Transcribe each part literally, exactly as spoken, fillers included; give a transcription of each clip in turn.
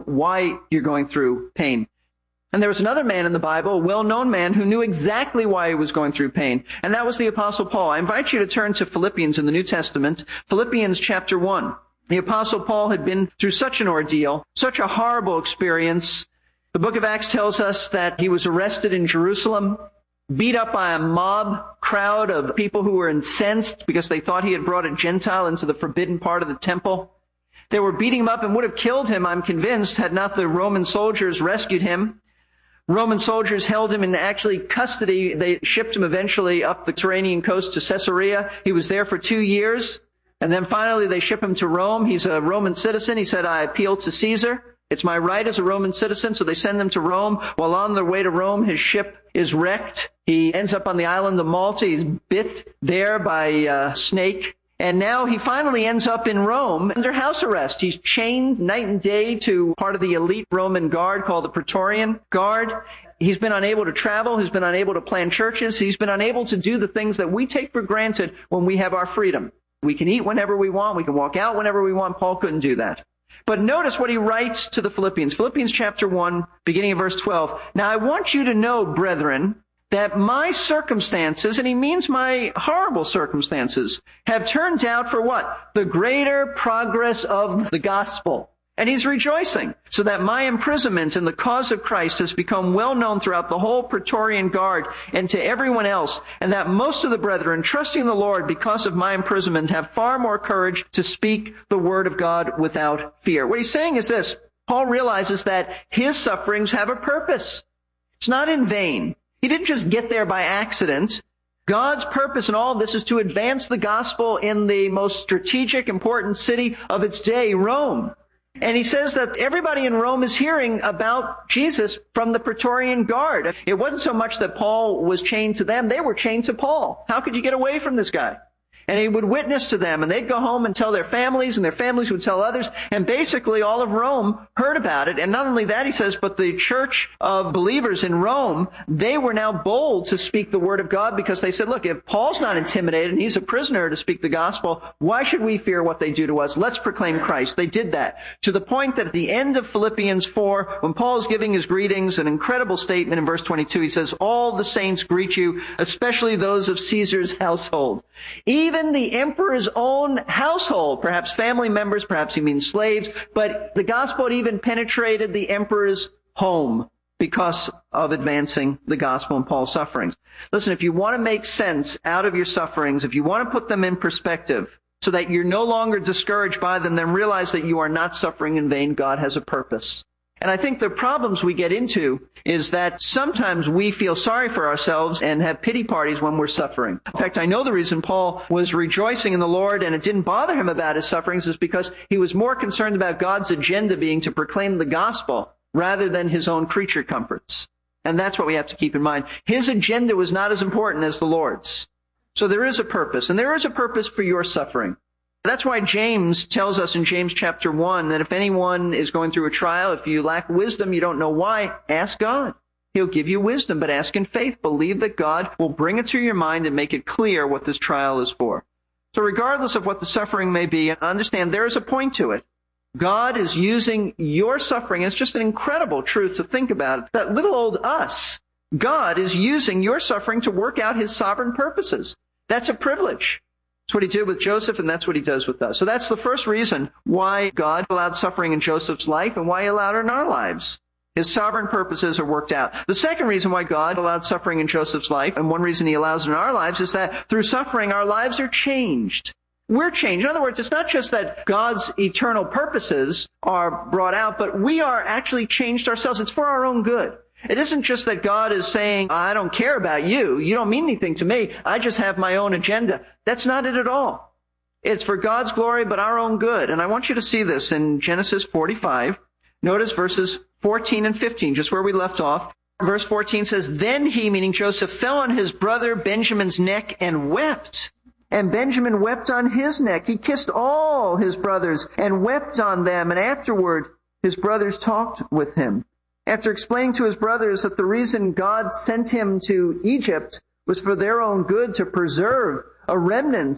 why you're going through pain. And there was another man in the Bible, a well-known man, who knew exactly why he was going through pain. And that was the Apostle Paul. I invite you to turn to Philippians in the New Testament, Philippians chapter one. The Apostle Paul had been through such an ordeal, such a horrible experience. The book of Acts tells us that he was arrested in Jerusalem, beat up by a mob crowd of people who were incensed because they thought he had brought a Gentile into the forbidden part of the temple. They were beating him up and would have killed him, I'm convinced, had not the Roman soldiers rescued him. Roman soldiers held him in actually custody. They shipped him eventually up the Mediterranean coast to Caesarea. He was there for two years. And then finally they ship him to Rome. He's a Roman citizen. He said, I appeal to Caesar. It's my right as a Roman citizen. So they send him to Rome. While on their way to Rome, his ship is wrecked. He ends up on the island of Malta. He's bit there by a snake. And now he finally ends up in Rome under house arrest. He's chained night and day to part of the elite Roman guard called the Praetorian Guard. He's been unable to travel. He's been unable to plant churches. He's been unable to do the things that we take for granted when we have our freedom. We can eat whenever we want. We can walk out whenever we want. Paul couldn't do that. But notice what he writes to the Philippians. Philippians chapter one, beginning of verse twelve. Now I want you to know, brethren, that my circumstances, and he means my horrible circumstances, have turned out for what? The greater progress of the gospel. And he's rejoicing, so that my imprisonment in the cause of Christ has become well known throughout the whole Praetorian Guard and to everyone else, and that most of the brethren, trusting the Lord because of my imprisonment, have far more courage to speak the word of God without fear. What he's saying is this: Paul realizes that his sufferings have a purpose. It's not in vain. He didn't just get there by accident. God's purpose in all of this is to advance the gospel in the most strategic, important city of its day, Rome. And he says that everybody in Rome is hearing about Jesus from the Praetorian Guard. It wasn't so much that Paul was chained to them. They were chained to Paul. How could you get away from this guy? And he would witness to them, and they'd go home and tell their families, and their families would tell others. And basically all of Rome heard about it. And not only that, he says, but the church of believers in Rome, they were now bold to speak the word of God, because they said, look, if Paul's not intimidated and he's a prisoner to speak the gospel, why should we fear what they do to us? Let's proclaim Christ. They did that, to the point that at the end of Philippians four, when Paul is giving his greetings, an incredible statement in verse twenty-two, he says, all the saints greet you, especially those of Caesar's household. Even the emperor's own household, perhaps family members, perhaps he means slaves, but the gospel had even penetrated the emperor's home because of advancing the gospel and Paul's sufferings. Listen, if you want to make sense out of your sufferings, if you want to put them in perspective so that you're no longer discouraged by them, then realize that you are not suffering in vain. God has a purpose. And I think the problems we get into is that sometimes we feel sorry for ourselves and have pity parties when we're suffering. In fact, I know the reason Paul was rejoicing in the Lord and it didn't bother him about his sufferings is because he was more concerned about God's agenda being to proclaim the gospel rather than his own creature comforts. And that's what we have to keep in mind. His agenda was not as important as the Lord's. So there is a purpose, and there is a purpose for your suffering. That's why James tells us in James chapter one that if anyone is going through a trial, if you lack wisdom, you don't know why, ask God. He'll give you wisdom, but ask in faith. Believe that God will bring it to your mind and make it clear what this trial is for. So regardless of what the suffering may be, understand there is a point to it. God is using your suffering. It's just an incredible truth to think about. That little old us, God is using your suffering to work out his sovereign purposes. That's a privilege. That's what he did with Joseph, and that's what he does with us. So that's the first reason why God allowed suffering in Joseph's life and why he allowed it in our lives. His sovereign purposes are worked out. The second reason why God allowed suffering in Joseph's life, and one reason he allows it in our lives, is that through suffering, our lives are changed. We're changed. In other words, it's not just that God's eternal purposes are brought out, but we are actually changed ourselves. It's for our own good. It isn't just that God is saying, I don't care about you. You don't mean anything to me. I just have my own agenda. That's not it at all. It's for God's glory, but our own good. And I want you to see this in Genesis forty-five. Notice verses fourteen and fifteen, just where we left off. Verse fourteen says, Then he, meaning Joseph, fell on his brother Benjamin's neck and wept. And Benjamin wept on his neck. He kissed all his brothers and wept on them. And afterward, his brothers talked with him. After explaining to his brothers that the reason God sent him to Egypt was for their own good, to preserve a remnant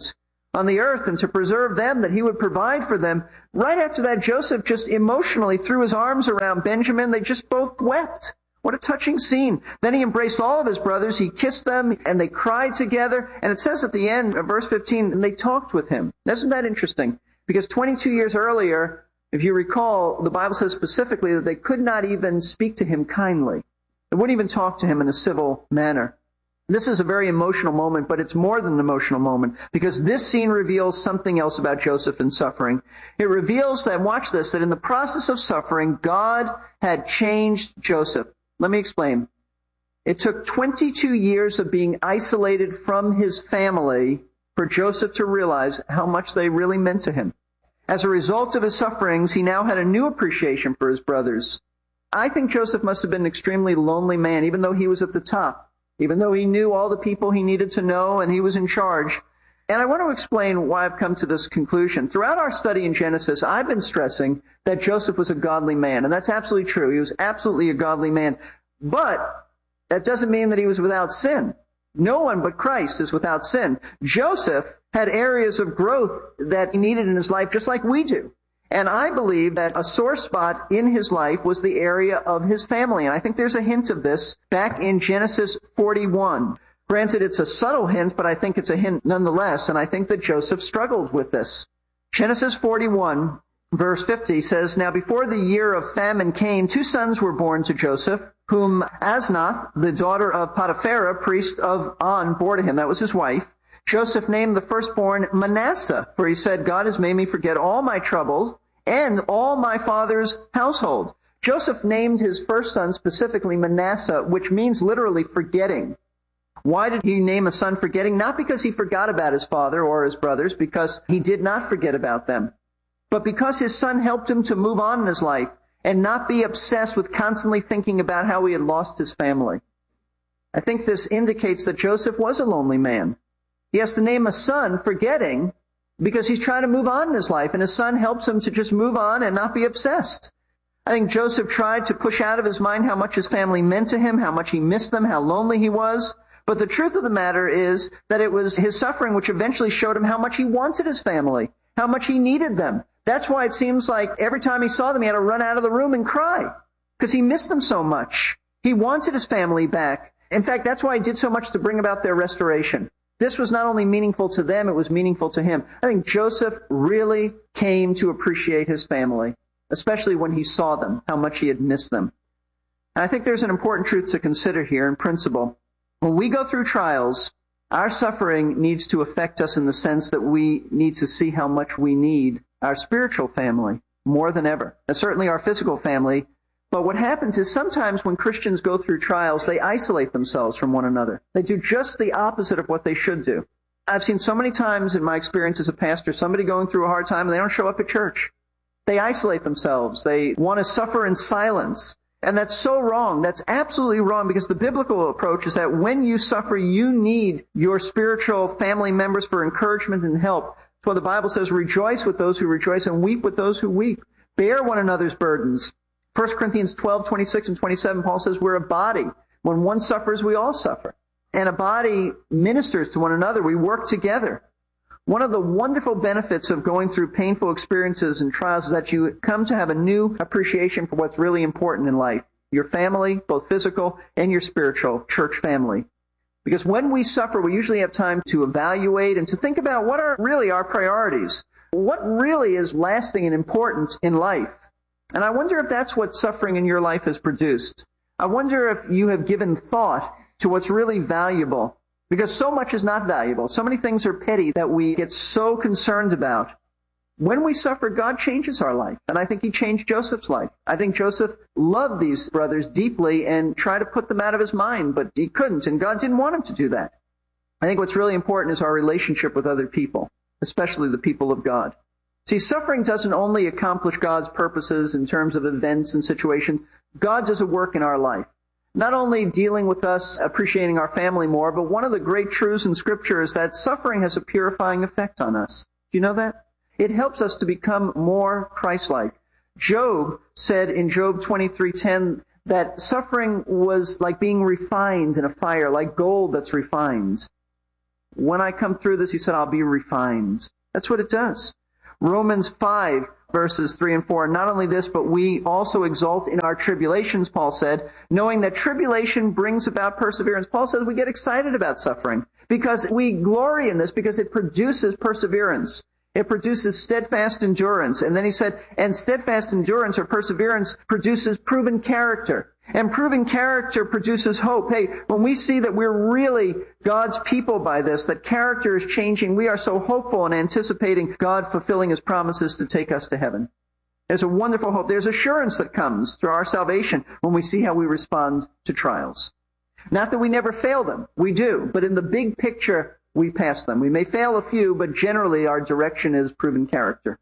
on the earth and to preserve them, that he would provide for them. Right after that, Joseph just emotionally threw his arms around Benjamin. They just both wept. What a touching scene. Then he embraced all of his brothers. He kissed them and they cried together. And it says at the end of verse fifteen, and they talked with him. Isn't that interesting? Because twenty-two years earlier, if you recall, the Bible says specifically that they could not even speak to him kindly. They wouldn't even talk to him in a civil manner. This is a very emotional moment, but it's more than an emotional moment, because this scene reveals something else about Joseph and suffering. It reveals that, watch this, that in the process of suffering, God had changed Joseph. Let me explain. It took twenty-two years of being isolated from his family for Joseph to realize how much they really meant to him. As a result of his sufferings, he now had a new appreciation for his brothers. I think Joseph must have been an extremely lonely man, even though he was at the top, even though he knew all the people he needed to know and he was in charge. And I want to explain why I've come to this conclusion. Throughout our study in Genesis, I've been stressing that Joseph was a godly man, and that's absolutely true. He was absolutely a godly man. But that doesn't mean that he was without sin. No one but Christ is without sin. Joseph had areas of growth that he needed in his life, just like we do. And I believe that a sore spot in his life was the area of his family. And I think there's a hint of this back in Genesis forty-one. Granted, it's a subtle hint, but I think it's a hint nonetheless. And I think that Joseph struggled with this. Genesis forty-one, verse fifty says, "Now before the year of famine came, two sons were born to Joseph, whom Asnath, the daughter of Potiphera, priest of On, bore to him." That was his wife. "Joseph named the firstborn Manasseh, for he said, God has made me forget all my troubles and all my father's household." Joseph named his first son specifically Manasseh, which means literally forgetting. Why did he name a son forgetting? Not because he forgot about his father or his brothers, because he did not forget about them, but because his son helped him to move on in his life and not be obsessed with constantly thinking about how he had lost his family. I think this indicates that Joseph was a lonely man. He has to name a son forgetting because he's trying to move on in his life, and his son helps him to just move on and not be obsessed. I think Joseph tried to push out of his mind how much his family meant to him, how much he missed them, how lonely he was. But the truth of the matter is that it was his suffering which eventually showed him how much he wanted his family, how much he needed them. That's why it seems like every time he saw them, he had to run out of the room and cry, because he missed them so much. He wanted his family back. In fact, that's why he did so much to bring about their restoration. This was not only meaningful to them, it was meaningful to him. I think Joseph really came to appreciate his family, especially when he saw them, how much he had missed them. And I think there's an important truth to consider here in principle. When we go through trials, our suffering needs to affect us in the sense that we need to see how much we need our spiritual family more than ever, and certainly our physical family. But what happens is sometimes when Christians go through trials, they isolate themselves from one another. They do just the opposite of what they should do. I've seen so many times in my experience as a pastor, somebody going through a hard time and they don't show up at church. They isolate themselves. They want to suffer in silence. And that's so wrong. That's absolutely wrong, because the biblical approach is that when you suffer, you need your spiritual family members for encouragement and help. That's why the Bible says, rejoice with those who rejoice and weep with those who weep. Bear one another's burdens. First Corinthians twelve, twenty-six and twenty-seven, Paul says we're a body. When one suffers, we all suffer. And a body ministers to one another. We work together. One of the wonderful benefits of going through painful experiences and trials is that you come to have a new appreciation for what's really important in life. Your family, both physical and your spiritual church family. Because when we suffer, we usually have time to evaluate and to think about what are really our priorities. What really is lasting and important in life. And I wonder if that's what suffering in your life has produced. I wonder if you have given thought to what's really valuable. Because so much is not valuable. So many things are petty that we get so concerned about. When we suffer, God changes our life. And I think he changed Joseph's life. I think Joseph loved these brothers deeply and tried to put them out of his mind, but he couldn't, and God didn't want him to do that. I think what's really important is our relationship with other people, especially the people of God. See, suffering doesn't only accomplish God's purposes in terms of events and situations. God does a work in our life. Not only dealing with us appreciating our family more, but one of the great truths in Scripture is that suffering has a purifying effect on us. Do you know that? It helps us to become more Christ-like. Job said in Job twenty-three ten that suffering was like being refined in a fire, like gold that's refined. when I come through this, he said, I'll be refined. That's what it does. Romans five, verses three and four. Not only this, but we also exult in our tribulations, Paul said, knowing that tribulation brings about perseverance. Paul says we get excited about suffering because we glory in this because it produces perseverance. It produces steadfast endurance. And then he said, and steadfast endurance or perseverance produces proven character. And proven character produces hope. Hey, when we see that we're really God's people by this, that character is changing, we are so hopeful and anticipating God fulfilling his promises to take us to heaven. There's a wonderful hope. There's assurance that comes through our salvation when we see how we respond to trials. Not that we never fail them. We do. But in the big picture, we pass them. We may fail a few, but generally our direction is proven character.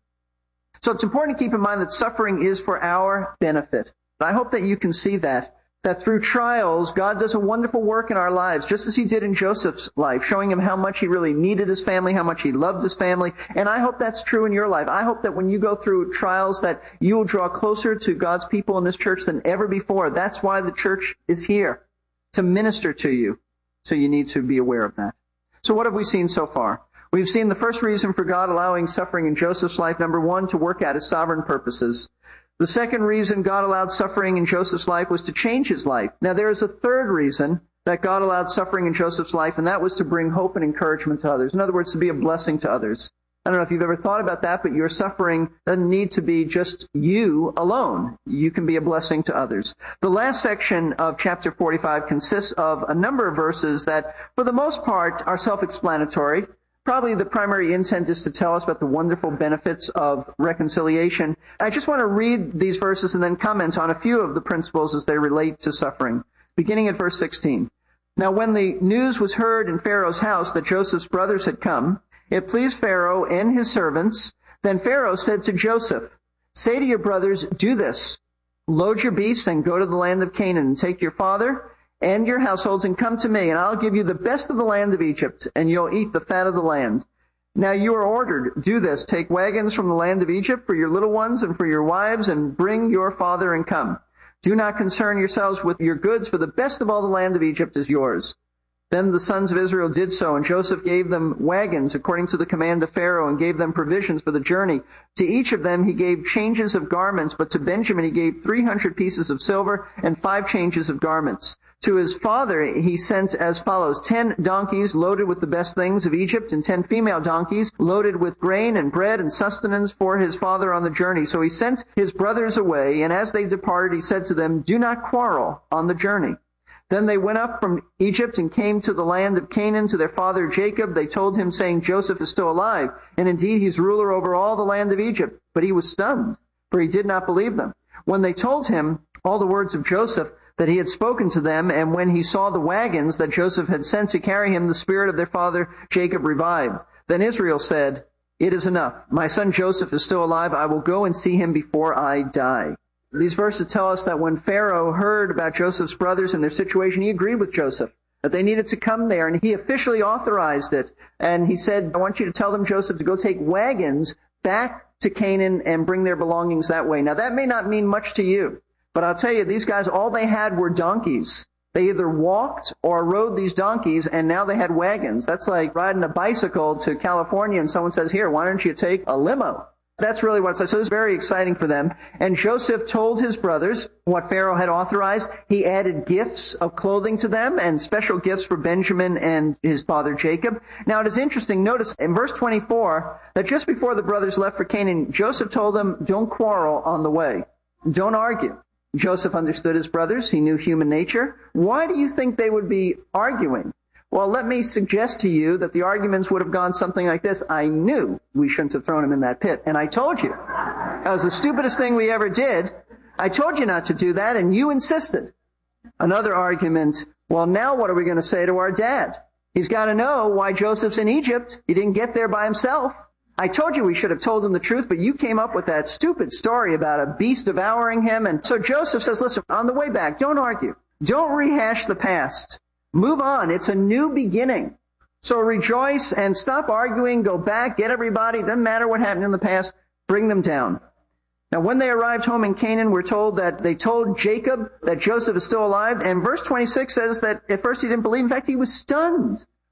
So it's important to keep in mind that suffering is for our benefit. I hope that you can see that, that through trials, God does a wonderful work in our lives, just as he did in Joseph's life, showing him how much he really needed his family, how much he loved his family. And I hope that's true in your life. I hope that when you go through trials that you will draw closer to God's people in this church than ever before. That's why the church is here, to minister to you. So you need to be aware of that. So what have we seen so far? We've seen the first reason for God allowing suffering in Joseph's life, number one, to work out his sovereign purposes. The second reason God allowed suffering in Joseph's life was to change his life. Now, there is a third reason that God allowed suffering in Joseph's life, and that was to bring hope and encouragement to others. In other words, to be a blessing to others. I don't know if you've ever thought about that, but your suffering doesn't need to be just you alone. You can be a blessing to others. The last section of chapter forty-five consists of a number of verses that, for the most part, are self-explanatory. Probably the primary intent is to tell us about the wonderful benefits of reconciliation. I just want to read these verses and then comment on a few of the principles as they relate to suffering. Beginning at verse sixteen. Now when the news was heard in Pharaoh's house that Joseph's brothers had come, it pleased Pharaoh and his servants. Then Pharaoh said to Joseph, say to your brothers, do this. Load your beasts and go to the land of Canaan and take your father and your households and come to me, and I'll give you the best of the land of Egypt, and you'll eat the fat of the land. Now you are ordered, do this, take wagons from the land of Egypt for your little ones and for your wives, and bring your father and come. Do not concern yourselves with your goods, for the best of all the land of Egypt is yours. Then the sons of Israel did so, and Joseph gave them wagons according to the command of Pharaoh, and gave them provisions for the journey. To each of them he gave changes of garments, but to Benjamin he gave three hundred pieces of silver and five changes of garments. To his father he sent as follows, ten donkeys loaded with the best things of Egypt, and ten female donkeys loaded with grain and bread and sustenance for his father on the journey. So he sent his brothers away, and as they departed he said to them, do not quarrel on the journey. Then they went up from Egypt and came to the land of Canaan to their father Jacob. They told him, saying, Joseph is still alive, and indeed he is ruler over all the land of Egypt. But he was stunned, for he did not believe them. When they told him all the words of Joseph that he had spoken to them, and when he saw the wagons that Joseph had sent to carry him, the spirit of their father Jacob revived. Then Israel said, it is enough. My son Joseph is still alive. I will go and see him before I die. These verses tell us that when Pharaoh heard about Joseph's brothers and their situation, he agreed with Joseph that they needed to come there, and he officially authorized it. And he said, I want you to tell them, Joseph, to go take wagons back to Canaan and bring their belongings that way. Now, that may not mean much to you, but I'll tell you, these guys, all they had were donkeys. They either walked or rode these donkeys, and now they had wagons. That's like riding a bicycle to California, and someone says, here, why don't you take a limo? That's really what it's like. So this is very exciting for them. And Joseph told his brothers what Pharaoh had authorized. He added gifts of clothing to them and special gifts for Benjamin and his father Jacob. Now it is interesting. Notice in verse twenty-four that just before the brothers left for Canaan, Joseph told them, don't quarrel on the way. Don't argue. Joseph understood his brothers. He knew human nature. Why do you think they would be arguing? Well, let me suggest to you that the arguments would have gone something like this. I knew we shouldn't have thrown him in that pit, and I told you. That was the stupidest thing we ever did. I told you not to do that, and you insisted. Another argument, well, now what are we going to say to our dad? He's got to know why Joseph's in Egypt. He didn't get there by himself. I told you we should have told him the truth, but you came up with that stupid story about a beast devouring him. And so Joseph says, listen, on the way back, don't argue. Don't rehash the past. Move on. It's a new beginning. So rejoice and stop arguing. Go back. Get everybody. Doesn't matter what happened in the past. Bring them down. Now, when they arrived home in Canaan, we're told that they told Jacob that Joseph is still alive. And verse twenty-six says that at first he didn't believe. In fact, he was stunned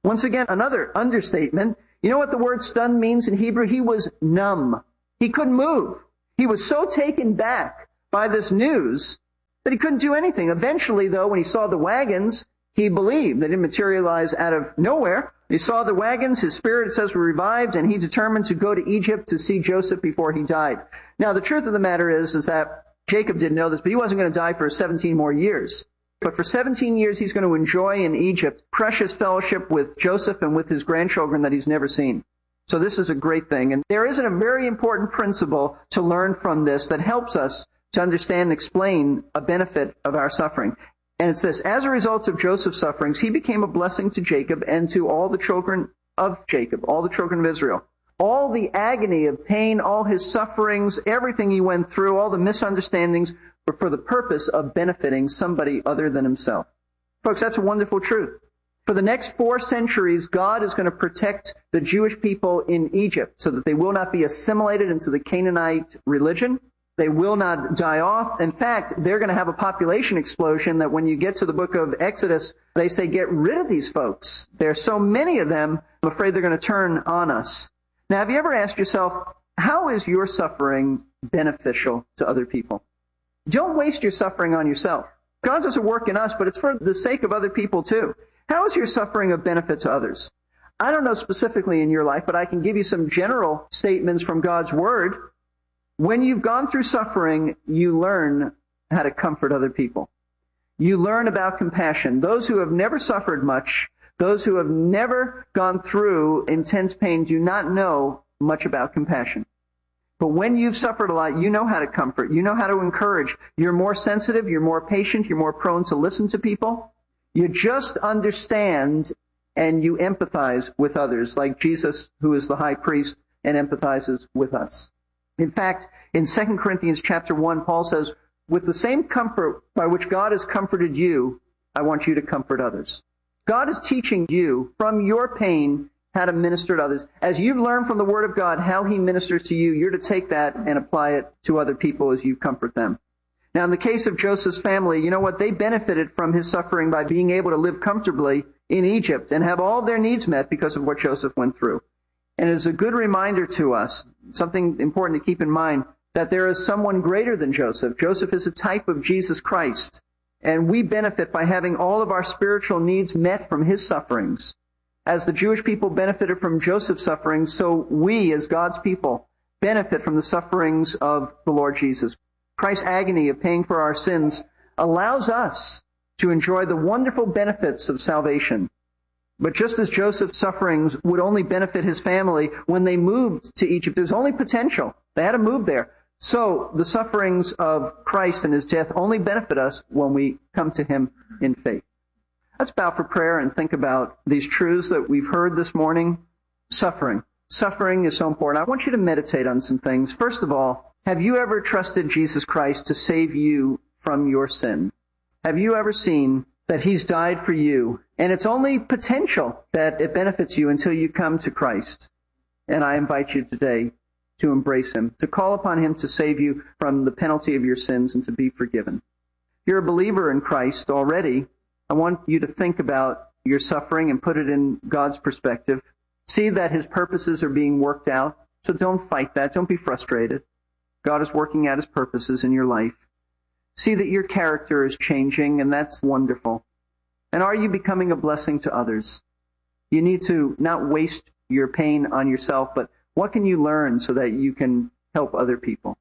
Once again, another understatement. You know what the word stunned means in Hebrew? He was numb. He couldn't move. He was so taken back by this news that he couldn't do anything. Eventually, though, when he saw the wagons, he believed. They didn't materialize out of nowhere. He saw the wagons. His spirit, it says, were revived, and he determined to go to Egypt to see Joseph before he died. Now, the truth of the matter is, is that Jacob didn't know this, but he wasn't going to die for seventeen more years. But for seventeen years, he's going to enjoy in Egypt precious fellowship with Joseph and with his grandchildren that he's never seen. So this is a great thing. And there is a very important principle to learn from this that helps us to understand and explain a benefit of our suffering. And it's this: as a result of Joseph's sufferings, he became a blessing to Jacob and to all the children of Jacob, all the children of Israel. All the agony of pain, all his sufferings, everything he went through, all the misunderstandings were for the purpose of benefiting somebody other than himself. Folks, that's a wonderful truth. For the next four centuries, God is going to protect the Jewish people in Egypt so that they will not be assimilated into the Canaanite religion. They will not die off. In fact, they're going to have a population explosion that when you get to the book of Exodus, they say, get rid of these folks. There are so many of them, I'm afraid they're going to turn on us. Now, have you ever asked yourself, how is your suffering beneficial to other people? Don't waste your suffering on yourself. God doesn't work in us, but it's for the sake of other people too. How is your suffering of benefit to others? I don't know specifically in your life, but I can give you some general statements from God's Word. When you've gone through suffering, you learn how to comfort other people. You learn about compassion. Those who have never suffered much, those who have never gone through intense pain, do not know much about compassion. But when you've suffered a lot, you know how to comfort. You know how to encourage. You're more sensitive. You're more patient. You're more prone to listen to people. You just understand and you empathize with others, like Jesus, who is the high priest and empathizes with us. In fact, in Second Corinthians chapter one, Paul says, with the same comfort by which God has comforted you, I want you to comfort others. God is teaching you from your pain how to minister to others. As you've learned from the Word of God how He ministers to you, you're to take that and apply it to other people as you comfort them. Now, in the case of Joseph's family, you know what? They benefited from his suffering by being able to live comfortably in Egypt and have all their needs met because of what Joseph went through. And it's a good reminder to us, something important to keep in mind, that there is someone greater than Joseph. Joseph is a type of Jesus Christ. And we benefit by having all of our spiritual needs met from his sufferings. As the Jewish people benefited from Joseph's sufferings, so we, as God's people, benefit from the sufferings of the Lord Jesus. Christ's agony of paying for our sins allows us to enjoy the wonderful benefits of salvation. But just as Joseph's sufferings would only benefit his family when they moved to Egypt, there's only potential. They had to move there. So the sufferings of Christ and his death only benefit us when we come to him in faith. Let's bow for prayer and think about these truths that we've heard this morning. Suffering. Suffering is so important. I want you to meditate on some things. First of all, have you ever trusted Jesus Christ to save you from your sin? Have you ever seen that he's died for you? And it's only potential that it benefits you until you come to Christ. And I invite you today to embrace him, to call upon him to save you from the penalty of your sins and to be forgiven. If you're a believer in Christ already, I want you to think about your suffering and put it in God's perspective. See that his purposes are being worked out. So don't fight that. Don't be frustrated. God is working out his purposes in your life. See that your character is changing, and that's wonderful. And are you becoming a blessing to others? You need to not waste your pain on yourself, but what can you learn so that you can help other people?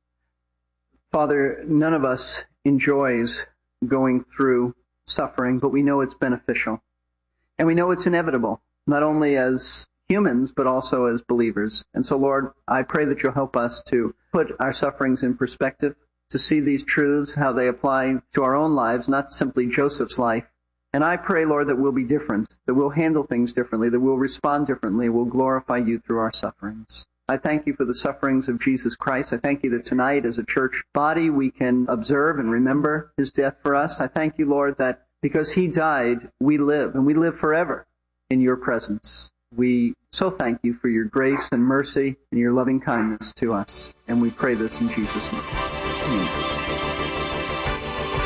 Father, none of us enjoys going through suffering, but we know it's beneficial. And we know it's inevitable, not only as humans, but also as believers. And so, Lord, I pray that you'll help us to put our sufferings in perspective, to see these truths, how they apply to our own lives, not simply Joseph's life. And I pray, Lord, that we'll be different, that we'll handle things differently, that we'll respond differently, we'll glorify you through our sufferings. I thank you for the sufferings of Jesus Christ. I thank you that tonight as a church body we can observe and remember his death for us. I thank you, Lord, that because he died, we live, and we live forever in your presence. We so thank you for your grace and mercy and your loving kindness to us. And we pray this in Jesus' name. Amen.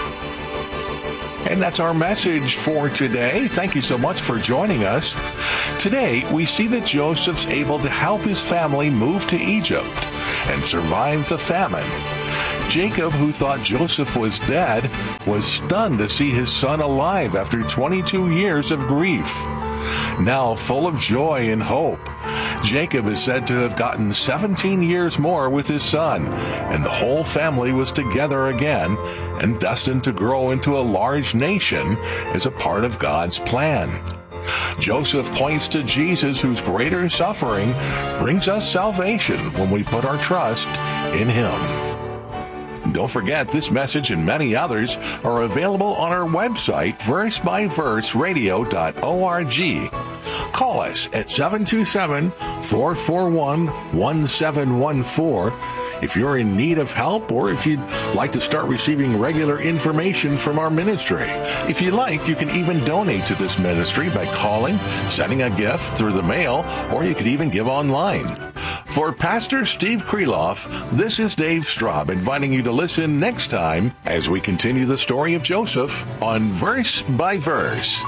And that's our message for today. Thank you so much for joining us. Today, we see that Joseph's able to help his family move to Egypt and survive the famine. Jacob, who thought Joseph was dead, was stunned to see his son alive after twenty-two years of grief. Now full of joy and hope, Jacob is said to have gotten seventeen years more with his son, and the whole family was together again and destined to grow into a large nation as a part of God's plan. Joseph points to Jesus, whose greater suffering brings us salvation when we put our trust in him. Don't forget, this message and many others are available on our website, verse by verse radio dot org. Call us at seven two seven, four four one, one seven one four if you're in need of help or if you'd like to start receiving regular information from our ministry. If you like, you can even donate to this ministry by calling, sending a gift through the mail, or you could even give online. For Pastor Steve Kreloff, this is Dave Straub inviting you to listen next time as we continue the story of Joseph on Verse by Verse.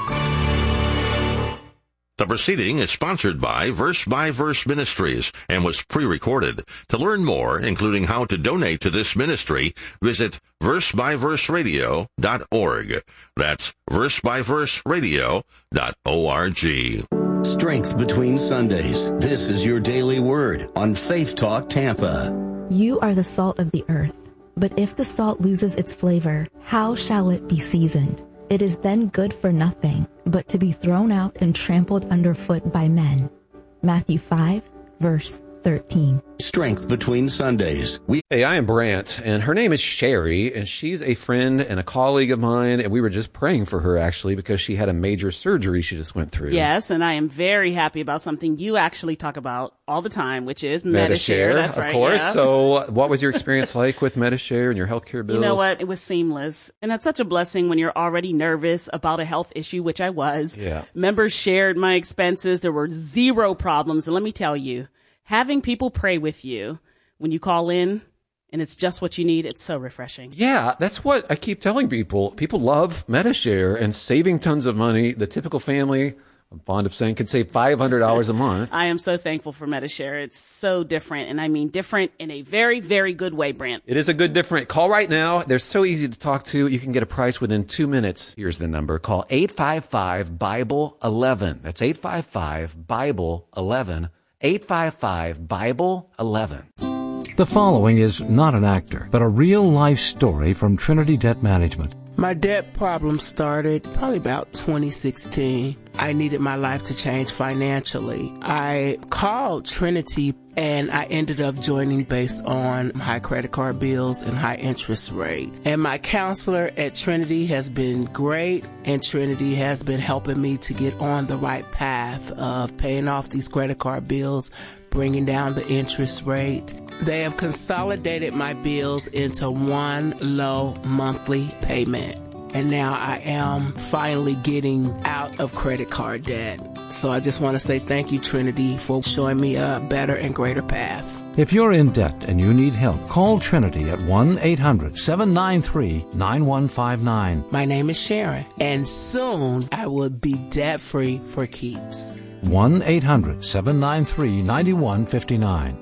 The proceeding is sponsored by Verse by Verse Ministries and was pre-recorded. To learn more, including how to donate to this ministry, visit verse by verse radio dot org. That's verse by verse radio dot org. Strength between Sundays. This is your daily word on Faith Talk Tampa. You are the salt of the earth. But if the salt loses its flavor, how shall it be seasoned? It is then good for nothing, but to be thrown out and trampled underfoot by men. Matthew five, verse thirteen. Strength between Sundays. We Hey, I am Brant, and her name is Sherry, and she's a friend and a colleague of mine, and we were just praying for her, actually, because she had a major surgery she just went through. Yes, and I am very happy about something you actually talk about all the time, which is Metashare. Metashare. That's of right, course. yeah. So what was your experience like with Metashare and your healthcare bills? You know what? It was seamless. And that's such a blessing when you're already nervous about a health issue, which I was. Yeah. Members shared my expenses. There were zero problems. And let me tell you, having people pray with you when you call in and it's just what you need, it's so refreshing. Yeah, that's what I keep telling people. People love Metashare and saving tons of money. The typical family, I'm fond of saying, can save five hundred dollars a month. I am so thankful for Metashare. It's so different, and I mean different in a very, very good way, Brant. It is a good different. Call right now. They're so easy to talk to. You can get a price within two minutes. Here's the number. Call eight five five, Bible eleven. That's eight five five, Bible eleven. eight five five, Bible eleven. The following is not an actor, but a real-life story from Trinity Debt Management. My debt problem started probably about twenty sixteen. I needed my life to change financially. I called Trinity and I ended up joining based on high credit card bills and high interest rate. And my counselor at Trinity has been great, and Trinity has been helping me to get on the right path of paying off these credit card bills, bringing down the interest rate. They have consolidated my bills into one low monthly payment. And now I am finally getting out of credit card debt. So I just want to say thank you, Trinity, for showing me a better and greater path. If you're in debt and you need help, call Trinity at one eight hundred, seven nine three, nine one five nine. My name is Sharon, and soon I will be debt-free for keeps. one eight hundred, seven nine three, nine one five nine.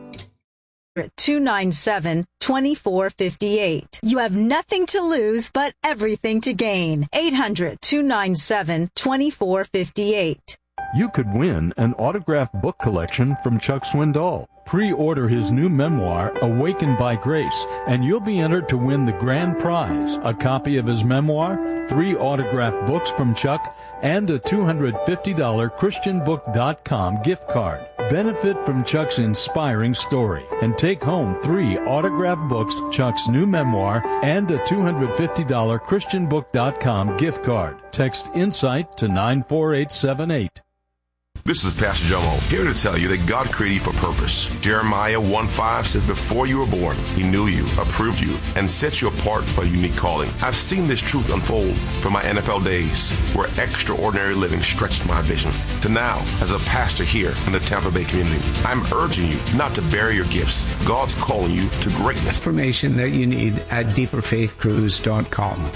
two nine seven, two four five eight. You have nothing to lose but everything to gain. eight hundred, two nine seven, two four five eight. You could win an autographed book collection from Chuck Swindoll. Pre-order his new memoir, Awakened by Grace, and you'll be entered to win the grand prize, a copy of his memoir, three autographed books from Chuck, and a two hundred fifty dollars Christian book dot com gift card. Benefit from Chuck's inspiring story and take home three autographed books, Chuck's new memoir, and a two hundred fifty dollars Christian book dot com gift card. Text INSIGHT to nine four eight seven eight. This is Pastor Jomo, here to tell you that God created you for purpose. Jeremiah one five says, before you were born, He knew you, approved you, and set you apart for a unique calling. I've seen this truth unfold from my N F L days, where extraordinary living stretched my vision, to now as a pastor here in the Tampa Bay community. I'm urging you not to bury your gifts. God's calling you to greatness. Information that you need at deeper faith cruise dot com.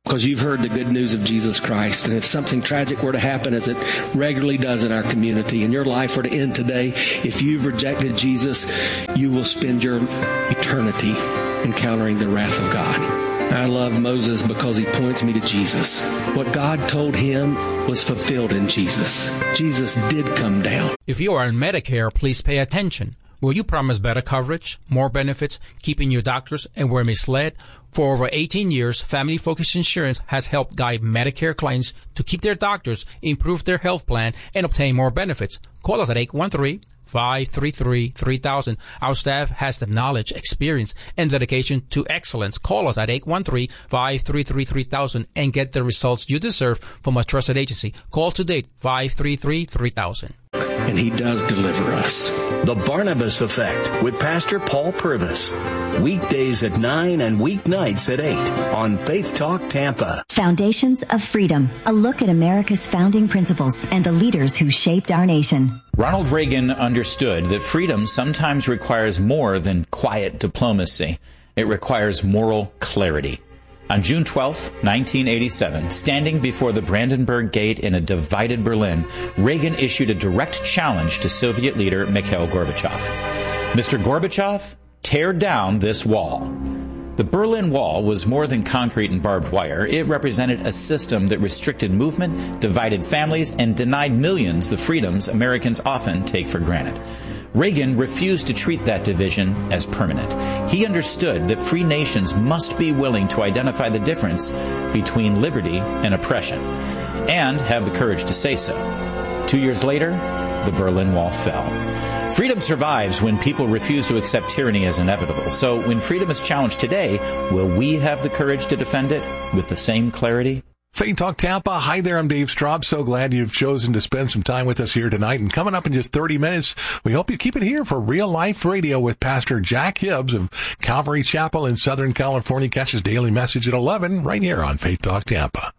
because you've heard the good news of Jesus Christ. And if something tragic were to happen, as it regularly does in our community, and your life were to end today, if you've rejected Jesus, you will spend your eternity encountering the wrath of God. I love Moses because he points me to Jesus. What God told him was fulfilled in Jesus. Jesus did come down. If you are on Medicare, please pay attention. Will you promise better coverage, more benefits, keeping your doctors, and were misled? For over eighteen years, Family Focus Insurance has helped guide Medicare clients to keep their doctors, improve their health plan, and obtain more benefits. Call us at eight one three, five three three, three thousand. Our staff has the knowledge, experience, and dedication to excellence. Call us at eight one three, five three three, three thousand and get the results you deserve from a trusted agency. Call today, five three three, three thousand. And he does deliver us. The Barnabas Effect with Pastor Paul Purvis. Weekdays at nine and weeknights at eight on Faith Talk Tampa. Foundations of Freedom. A look at America's founding principles and the leaders who shaped our nation. Ronald Reagan understood that freedom sometimes requires more than quiet diplomacy. It requires moral clarity. On June twelfth, nineteen eighty-seven, standing before the Brandenburg Gate in a divided Berlin, Reagan issued a direct challenge to Soviet leader Mikhail Gorbachev. Mister Gorbachev, tear down this wall. The Berlin Wall was more than concrete and barbed wire. It represented a system that restricted movement, divided families, and denied millions the freedoms Americans often take for granted. Reagan refused to treat that division as permanent. He understood that free nations must be willing to identify the difference between liberty and oppression, and have the courage to say so. Two years later, the Berlin Wall fell. Freedom survives when people refuse to accept tyranny as inevitable. So when freedom is challenged today, will we have the courage to defend it with the same clarity? Faith Talk Tampa. Hi there, I'm Dave Straub. So glad you've chosen to spend some time with us here tonight. And coming up in just thirty minutes, we hope you keep it here for Real Life Radio with Pastor Jack Hibbs of Calvary Chapel in Southern California. Catch his daily message at eleven right here on Faith Talk Tampa.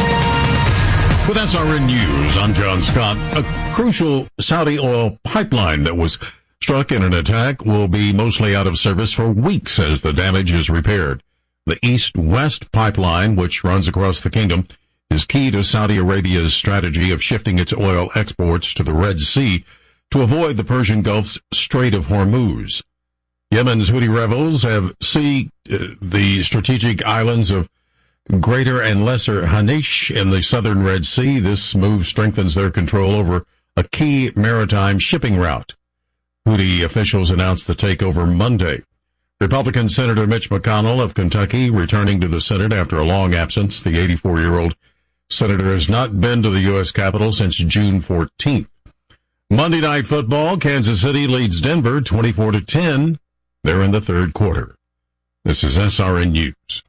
With S R N News, I'm John Scott. A crucial Saudi oil pipeline that was struck in an attack will be mostly out of service for weeks as the damage is repaired. The East-West pipeline, which runs across the kingdom, is key to Saudi Arabia's strategy of shifting its oil exports to the Red Sea to avoid the Persian Gulf's Strait of Hormuz. Yemen's Houthi rebels have seized uh, the strategic islands of Greater and Lesser Hanish in the southern Red Sea. This move strengthens their control over a key maritime shipping route. Houthi officials announced the takeover Monday. Republican Senator Mitch McConnell of Kentucky returning to the Senate after a long absence. The eighty-four-year-old senator has not been to the U S Capitol since June fourteenth. Monday Night Football, Kansas City leads Denver twenty-four to ten. They're in the third quarter. This is S R N News.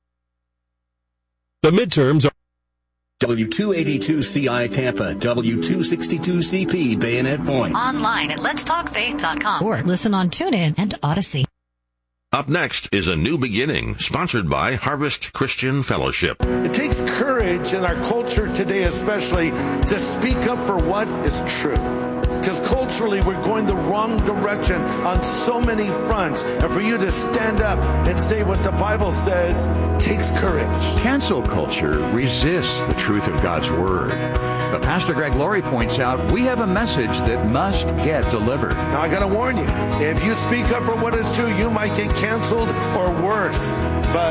The midterms are W two eighty-two C I Tampa, W two sixty-two C P Bayonet Point. Online at lets talk faith dot com or listen on TuneIn and Odyssey. Up next is A New Beginning, sponsored by Harvest Christian Fellowship. It takes courage in our culture today especially to speak up for what is true. Because culturally we're going the wrong direction on so many fronts. And for you to stand up and say what the Bible says takes courage. Cancel culture resists the truth of God's Word. But Pastor Greg Laurie points out we have a message that must get delivered. Now I got to warn you, if you speak up for what is true, you might get canceled or worse. But